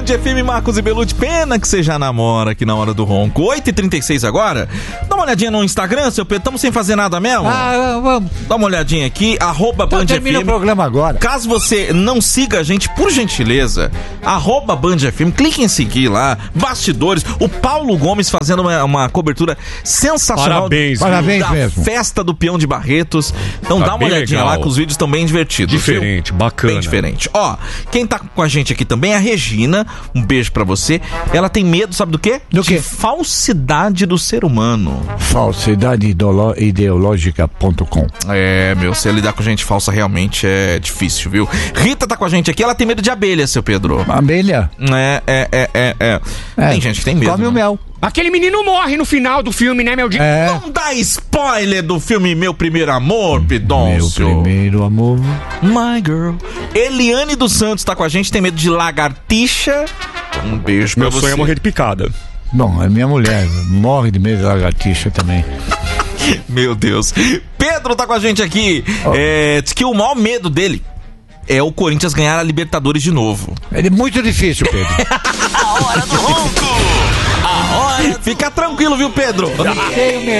FM, Marcos e Belucci. Pena que você já namora aqui na hora do ronco. 8h36 agora. Dá uma olhadinha no Instagram, seu Pedro. Estamos sem fazer nada mesmo? Vamos. Dá uma olhadinha aqui. @Band Termina FM. o programa agora. Caso você não siga a gente, por gentileza, @Band FM, clique em seguir lá. Bastidores. O Paulo Gomes fazendo uma cobertura sensacional. Parabéns da mesmo. Festa do Peão de Barretos. Então Tá dá uma bem olhadinha legal. lá, que os vídeos estão bem divertidos. Diferente, viu? bacana. Bem diferente. Ó, quem tá com a gente aqui também é a Regina. Um beijo pra você. Ela tem medo, sabe do quê? Do quê? De falsidade do ser humano. Falsidade ideológica.com. É, meu, se lidar com gente falsa realmente é difícil, viu? Rita tá com a gente aqui, ela tem medo de abelha, seu Pedro. Abelha? Tem gente que tem medo. Come o né? mel. Aquele menino morre no final do filme, né, meu Deus? Não dá spoiler do filme Meu Primeiro Amor, Meu Pidoncio. primeiro amor. My Girl. Eliane dos Santos tá com a gente, tem medo de lagartixa. Um beijo pra Meu você. sonho é morrer de picada. Bom, a minha mulher morre de medo de lagartixa também. Meu Deus. Pedro tá com a gente aqui. Diz que o maior medo dele é o Corinthians ganhar a Libertadores de novo. É muito difícil, Pedro. A hora do ronco. A hora Fica tranquilo, viu, Pedro? Tenho medo.